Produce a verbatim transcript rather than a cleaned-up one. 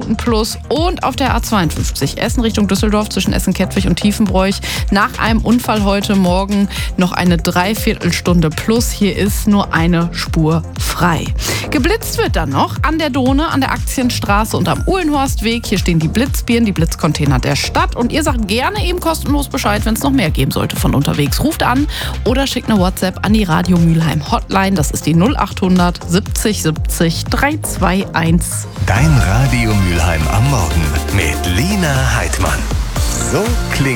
Minuten plus. Und auf der A zweiundfünfzig Essen Richtung Düsseldorf zwischen Essen-Kettwig und Tiefenbroich nach einem Unfall heute Morgen noch eine Dreiviertelstunde plus. Hier ist nur eine Spur frei. Geblitzt wird dann noch an der Dohne, an der Aktienstraße und am Uhlenhorstweg. Hier stehen die Blitzbirnen, die Blitzcontainer der Stadt. Und ihr sagt gerne eben kostenlos Bescheid, wenn es noch mehr geben sollte von unterwegs. Ruft an oder schickt eine WhatsApp an die Radio Mülheim Hotline. Das ist die null achthundert siebzig siebzig dreihunderteinundzwanzig. Dein Radio Mülheim am Morgen mit Lina Heidmann. So klingt